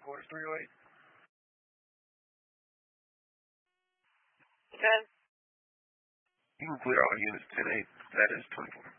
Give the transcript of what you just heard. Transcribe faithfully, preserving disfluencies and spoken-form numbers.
four is three oh eight. ten. You can clear all units ten eight. That is twenty-four.